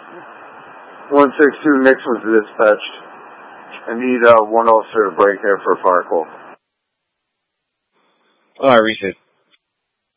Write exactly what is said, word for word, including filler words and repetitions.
one six two Nixon's dispatched. I need uh, one officer to break there for a fire call. All right, Reese.